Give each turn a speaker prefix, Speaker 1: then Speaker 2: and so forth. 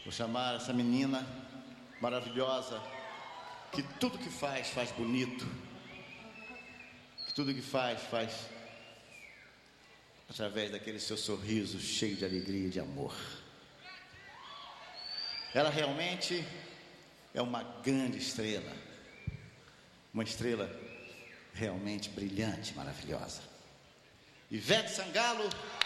Speaker 1: Vou chamar essa menina maravilhosa, que tudo que faz, faz bonito. Que tudo que faz, faz através daquele seu sorriso cheio de alegria e de amor. Ela realmente é uma grande estrela. Uma estrela realmente brilhante, maravilhosa. Ivete Sangalo.